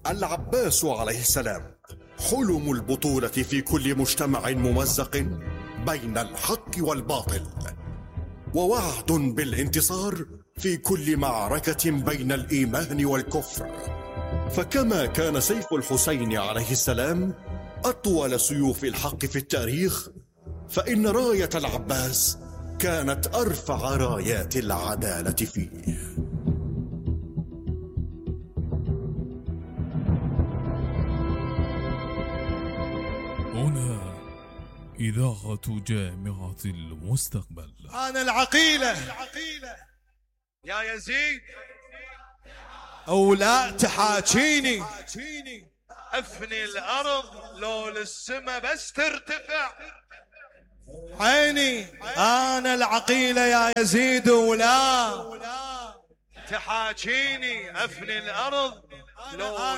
العباس عليه السلام حلم البطولة في كل مجتمع ممزق بين الحق والباطل، ووعد بالانتصار في كل معركة بين الإيمان والكفر. فكما كان سيف الحسين عليه السلام أطول سيوف الحق في التاريخ، فإن راية العباس كانت أرفع رايات العدالة فيه. هنا إذاعة جامعة المستقبل. أنا العقيلة يا يزيد، أو لا تحاكيني أفني الأرض لو للسما بس ترتفع. عيني أنا العقيلة يا يزيد، ولا تحاكيني أفني الأرض لو